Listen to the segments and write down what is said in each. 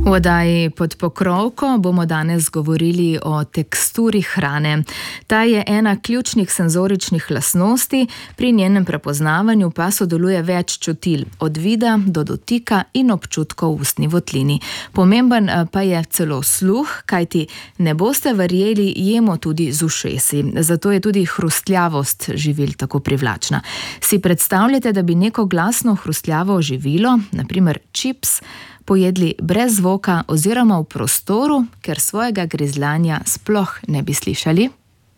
V oddaji Pod pokrovko bomo danes govorili o teksturi hrane. Ta je ena ključnih senzoričnih lastnosti, pri njenem prepoznavanju pa sodeluje več čutil, od vida do dotika in občutkov v ustni votlini. Pomemben pa je celo sluh, kajti ne boste verjeli, jemo tudi z ušesi. Zato je tudi hrustljavost živil tako privlačna. Si predstavljate, da bi neko glasno hrustljavo živilo, na primer čips, pojedli brez zvoka oziroma v prostoru, ker svojega grizljanja sploh ne bi slišali?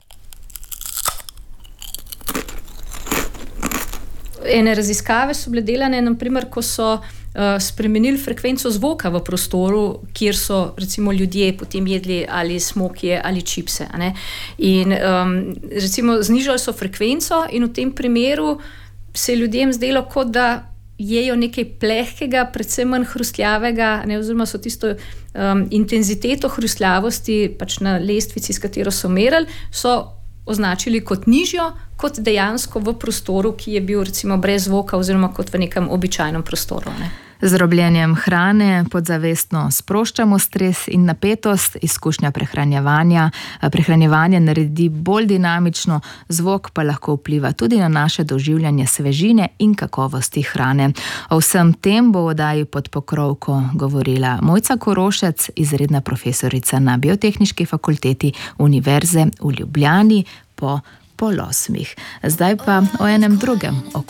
Ene raziskave so bile delane, naprimer, ko so spremenili frekvenco zvoka v prostoru, kjer so recimo ljudje potem jedli ali smokije ali čipse. In recimo znižali so frekvenco in v tem primeru se je ljudem zdelo, kot da jejo nekaj plehkega, predvsem manj hrustljavega, oziroma so tisto intenziteto hrustljavosti pač na lestvici, s katero so merili, so označili kot nižjo, kot dejansko v prostoru, ki je bil recimo brez zvoka oziroma kot v nekem običajnem prostoru. Z robljenjem hrane podzavestno sproščamo stres in napetost, izkušnja prehranjevanja naredi bolj dinamično, zvok pa lahko vpliva tudi na naše doživljanje svežine in kakovosti hrane. O vsem tem bo v oddaji Pod pokrovko govorila Mojca Korošec, izredna profesorica na Biotehniški fakulteti Univerze v Ljubljani po 7:30. Zdaj pa o enem drugem